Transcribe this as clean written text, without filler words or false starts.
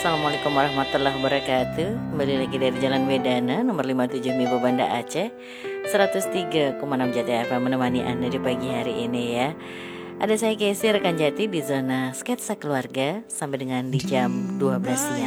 Assalamualaikum warahmatullahi wabarakatuh. Kembali lagi dari Jalan Wedana nomor 57 Mibo Banda Aceh, 103,6 Jati FM menemani Anda di pagi hari ini ya. Ada saya Casey rekan Jati di zona sketsa keluarga sampai dengan di jam 12 siang.